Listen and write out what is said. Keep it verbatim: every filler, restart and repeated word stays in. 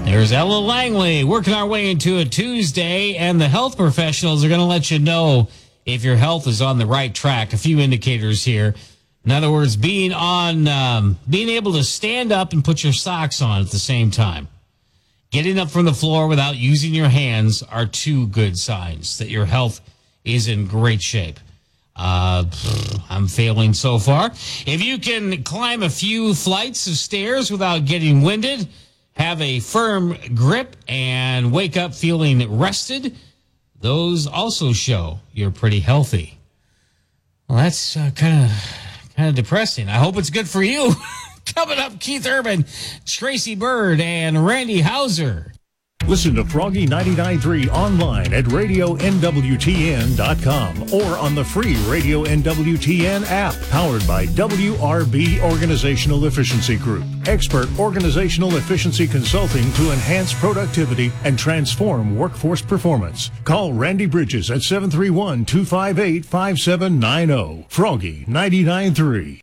There's Ella Langley working our way into a Tuesday, and the health professionals are going to let you know if your health is on the right track. A few indicators here. In other words, being on, um, being able to stand up and put your socks on at the same time. Getting up from the floor without using your hands are two good signs that your health is in great shape. Uh, I'm failing so far. If you can climb a few flights of stairs without getting winded, have a firm grip, and wake up feeling rested, those also show you're pretty healthy. Well, that's uh, kind of kind of depressing. I hope it's good for you. Coming up, Keith Urban, Tracy Bird, and Randy Hauser. Listen to Froggy ninety-nine point three online at radio N W T N dot com or on the free Radio N W T N app, powered by W R B Organizational Efficiency Group. Expert organizational efficiency consulting to enhance productivity and transform workforce performance. Call Randy Bridges at seven three one, two five eight, five seven nine zero. Froggy ninety-nine point three.